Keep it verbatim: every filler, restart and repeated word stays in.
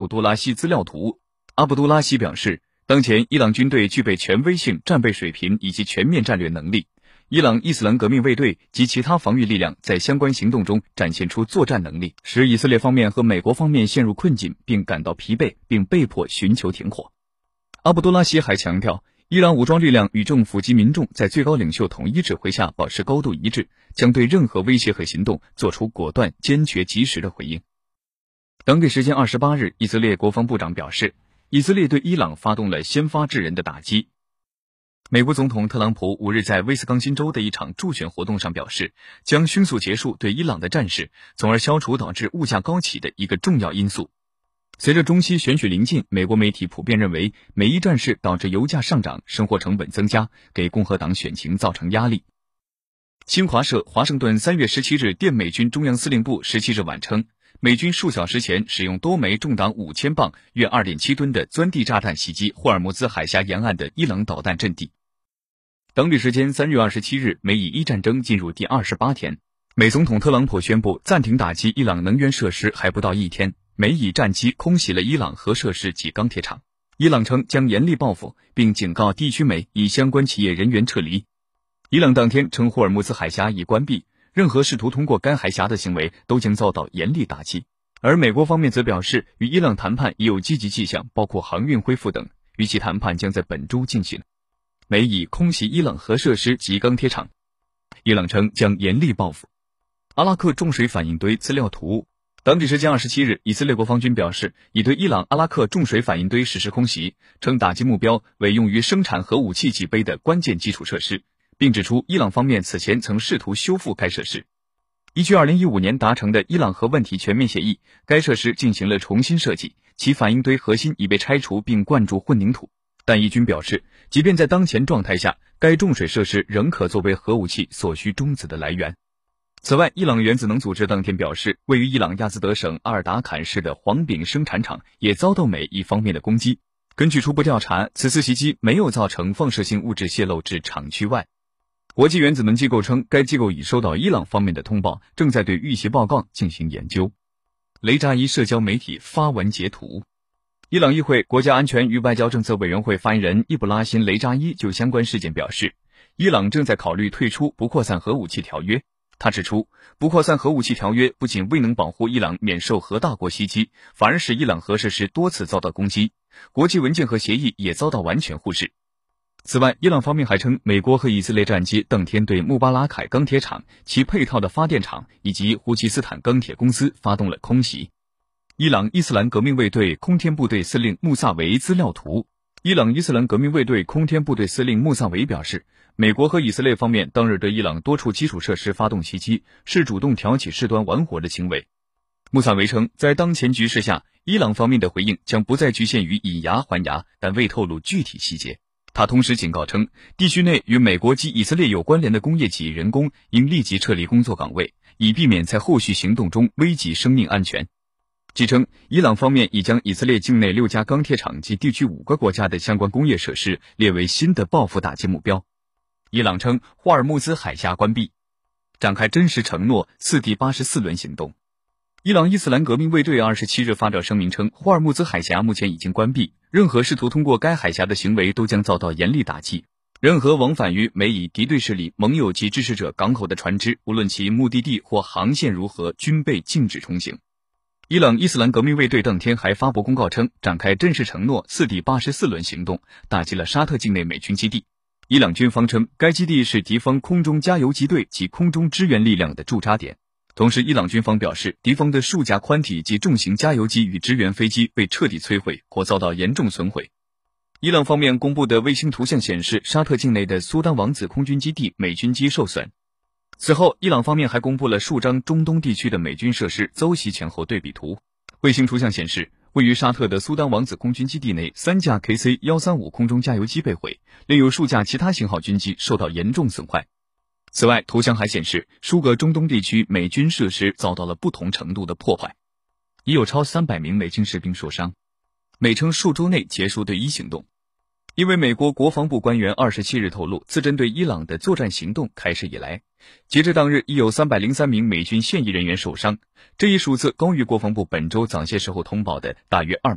多拉希资料图。阿卜杜拉希表示，当前伊朗军队具备权威性、战备水平以及全面战略能力。伊朗伊斯兰革命卫队及其他防御力量在相关行动中展现出作战能力，使以色列方面和美国方面陷入困境，并感到疲惫，并被迫寻求停火。阿卜杜拉希还强调，伊朗武装力量与政府及民众在最高领袖统一指挥下保持高度一致，将对任何威胁和行动做出果断、坚决、及时的回应。当地时间二十八日，以色列国防部长表示，以色列对伊朗发动了先发制人的打击。美国总统特朗普五日在威斯康辛州的一场助选活动上表示，将迅速结束对伊朗的战事，从而消除导致物价高企的一个重要因素。随着中期选举临近，美国媒体普遍认为，美伊战事导致油价上涨，生活成本增加，给共和党选情造成压力。新华社华盛顿三月十七日电美军中央司令部十七日晚称，美军数小时前使用多枚重达五千磅、约 二点七吨的钻地炸弹袭击霍尔木兹海峡沿岸的伊朗导弹阵地。当地时间三月二十七日，美以伊战争进入第二十八天，美总统特朗普宣布暂停打击伊朗能源设施还不到一天，美以战机空袭了伊朗核设施及钢铁厂。伊朗称将严厉报复，并警告地区美以相关企业人员撤离。伊朗当天称霍尔木兹海峡已关闭，任何试图通过该海峡的行为都将遭到严厉打击。而美国方面则表示，与伊朗谈判已有积极迹象，包括航运恢复等，预期谈判将在本周进行。美以空袭伊朗核设施及钢铁厂，伊朗称将严厉报复。阿拉克重水反应堆资料图。当地时间二十七日，以色列国防军表示，已对伊朗阿拉克重水反应堆实施空袭，称打击目标为用于生产核武器级杯的关键基础设施，并指出伊朗方面此前曾试图修复该设施。依据二零一五年达成的伊朗核问题全面协议，该设施进行了重新设计，其反应堆核心已被拆除并灌注混凝土。但伊军表示，即便在当前状态下，该重水设施仍可作为核武器所需中子的来源。此外，伊朗原子能组织当天表示，位于伊朗亚兹德省阿尔达坎市的黄饼生产厂也遭到美一方面的攻击。根据初步调查，此次袭击没有造成放射性物质泄漏至厂区外。国际原子能机构称，该机构已收到伊朗方面的通报，正在对遇袭报告进行研究。雷扎伊社交媒体发文截图。伊朗议会国家安全与外交政策委员会发言人伊布拉辛·雷扎伊就相关事件表示，伊朗正在考虑退出不扩散核武器条约。他指出，不扩散核武器条约不仅未能保护伊朗免受核大国袭击，反而使伊朗核设施多次遭到攻击，国际文件和协议也遭到完全忽视。此外，伊朗方面还称，美国和以色列战机当天对穆巴拉凯钢铁厂、其配套的发电厂以及胡吉斯坦钢铁公司发动了空袭。伊朗伊斯兰革命卫队空天部队司令穆萨维资料图。伊朗伊斯兰革命卫队空天部队司令穆萨维表示，美国和以色列方面当日对伊朗多处基础设施发动袭击，是主动挑起事端玩火的行为。穆萨维称，在当前局势下，伊朗方面的回应将不再局限于以牙还牙，但未透露具体细节。他同时警告称，地区内与美国及以色列有关联的工业企业员工应立即撤离工作岗位，以避免在后续行动中危及生命安全。据称，伊朗方面已将以色列境内六家钢铁厂及地区五个国家的相关工业设施列为新的报复打击目标。伊朗称霍尔木兹海峡关闭，展开真实承诺四第八十四轮行动。伊朗伊斯兰革命卫队二十七日发表声明称，霍尔木兹海峡目前已经关闭，任何试图通过该海峡的行为都将遭到严厉打击。任何往返于美以敌对势力、盟友及支持者港口的船只，无论其目的地或航线如何，均被禁止通行。伊朗伊斯兰革命卫队当天还发布公告称，展开真实承诺四第八十四轮行动，打击了沙特境内美军基地。伊朗军方称，该基地是敌方空中加油机队及空中支援力量的驻扎点。同时，伊朗军方表示，敌方的数架宽体及重型加油机与支援飞机被彻底摧毁或遭到严重损毁。伊朗方面公布的卫星图像显示，沙特境内的苏丹王子空军基地美军机受损。此后，伊朗方面还公布了数张中东地区的美军设施遭袭前后对比图。卫星图像显示，位于沙特的苏丹王子空军基地内，三架 K C 一三五空中加油机被毁，另有数架其他型号军机受到严重损坏。此外，图像还显示，数个中东地区美军设施遭到了不同程度的破坏，已有超三百名美军士兵受伤。美称数周内结束对伊行动。因为美国国防部官员二十七日透露，自针对伊朗的作战行动开始以来，截至当日已有三百零三名美军现役人员受伤，这一数字高于国防部本周早些时候通报的大约二